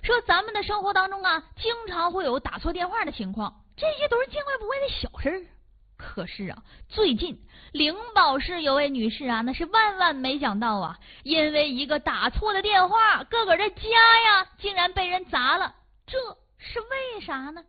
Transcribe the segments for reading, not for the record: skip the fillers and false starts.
说咱们的生活当中啊，经常会有打错电话的情况，这些都是见怪不怪的小事儿。可是啊，最近灵宝市有位女士啊，那是万万没想到啊，因为一个打错的电话，个个的家呀竟然被人砸了，这是为啥呢？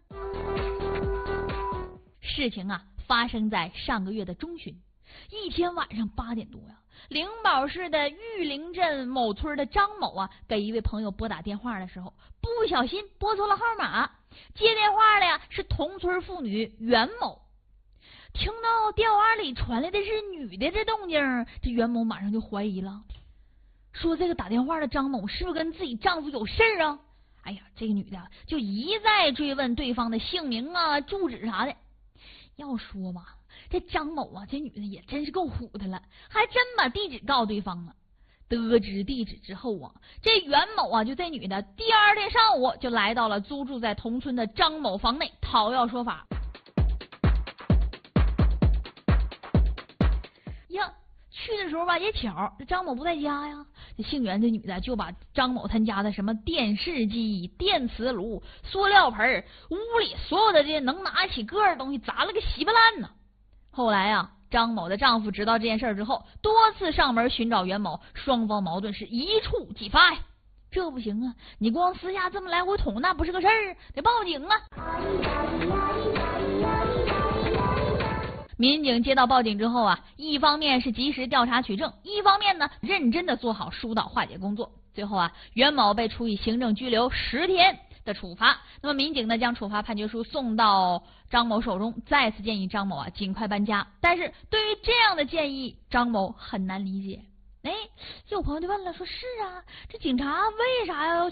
事情啊发生在上个月的中旬，一天晚上8点多呀，灵宝市的玉林镇某村的张某啊，给一位朋友拨打电话的时候，不小心拨错了号码，接电话的呀是同村妇女袁某。听到电话里传来的是女的这动静，这袁某马上就怀疑了，说这个打电话的张某是不是跟自己丈夫有事儿啊？哎呀，这个女的就一再追问对方的姓名啊、住址啥的。要说吧，这张某啊，这女的也真是够虎的了，还真把地址告诉对方了。得知地址之后啊，这袁某啊，就这女的第二天上午就来到了租住在同村的张某房内讨要说法。呀，去的时候吧也巧，这张某不在家呀，这姓袁这女的就把张某他家的什么电视机、电磁炉、塑料盆、屋里所有的这些能拿起个的东西砸了个稀巴烂呢。后来啊，张某的丈夫知道这件事之后，多次上门寻找袁某，双方矛盾是一触即发呀。这不行啊，你光私下这么来回捅那不是个事儿，得报警啊。民警接到报警之后啊，一方面是及时调查取证，一方面呢认真的做好疏导化解工作。最后啊，袁某被处以行政拘留10天的处罚。那么民警呢将处罚判决书送到张某手中，再次建议张某啊尽快搬家。但是对于这样的建议，张某很难理解。有朋友就问了，说是啊，这警察为啥要